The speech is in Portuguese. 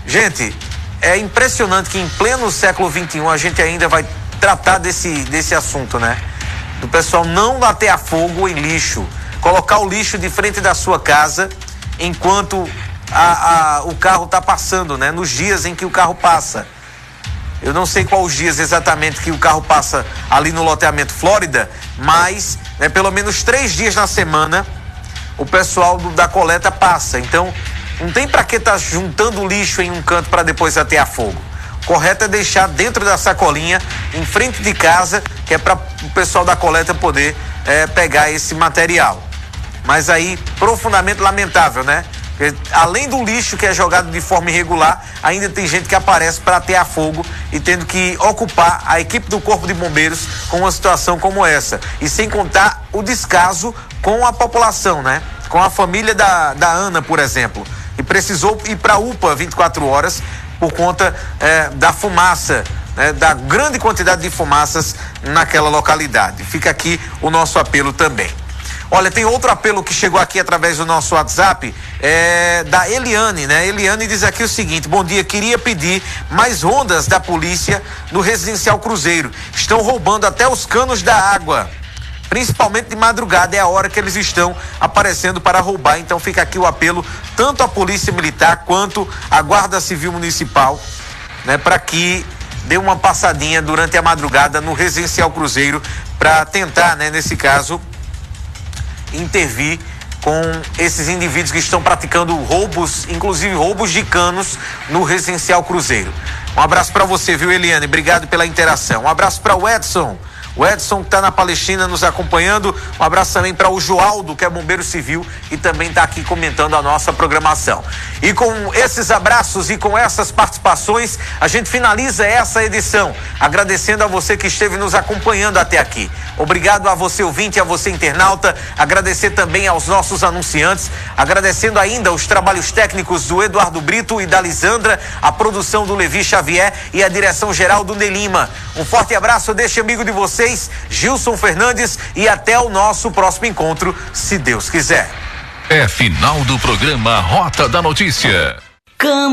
Gente, é impressionante que em pleno século XXI a gente ainda vai tratar desse assunto, né? Do pessoal não atear fogo em lixo, colocar o lixo de frente da sua casa enquanto o carro está passando, né? Nos dias em que o carro passa. Eu não sei qual os dias exatamente que o carro passa ali no loteamento Flórida, mas pelo menos 3 dias na semana o pessoal da coleta passa. Então, não tem para que estar juntando lixo em um canto para depois atear fogo. O correto é deixar dentro da sacolinha, em frente de casa, que é para o pessoal da coleta poder pegar esse material. Mas aí, profundamente lamentável, né? Porque, além do lixo que é jogado de forma irregular, ainda tem gente que aparece para atear fogo e tendo que ocupar a equipe do Corpo de Bombeiros com uma situação como essa. E sem contar o descaso com a população, né? Com a família da Ana, por exemplo, e precisou ir para a UPA 24 horas por conta da fumaça, da grande quantidade de fumaças naquela localidade. Fica aqui o nosso apelo também. Olha, tem outro apelo que chegou aqui através do nosso WhatsApp, da Eliane, né? Eliane diz aqui o seguinte: bom dia, queria pedir mais rondas da polícia no Residencial Cruzeiro. Estão roubando até os canos da água, principalmente de madrugada, é a hora que eles estão aparecendo para roubar. Então fica aqui o apelo, tanto à Polícia Militar quanto à Guarda Civil Municipal, né? Para que dê uma passadinha durante a madrugada no Residencial Cruzeiro para tentar, né, nesse caso, intervir com esses indivíduos que estão praticando roubos, inclusive roubos de canos no Residencial Cruzeiro. Um abraço para você, viu, Eliane? Obrigado pela interação. Um abraço para o Edson. O Edson que está na Palestina nos acompanhando. Um abraço também para o Joaldo, que é bombeiro civil e também está aqui comentando a nossa programação. E com esses abraços e com essas participações, a gente finaliza essa edição, agradecendo a você que esteve nos acompanhando até aqui. Obrigado a você ouvinte e a você internauta, agradecer também aos nossos anunciantes, agradecendo ainda os trabalhos técnicos do Eduardo Brito e da Lisandra, a produção do Levi Xavier e a direção geral do Nelima. Um forte abraço deste amigo de vocês, Gilson Fernandes, e até o nosso próximo encontro, se Deus quiser. É final do programa Rota da Notícia.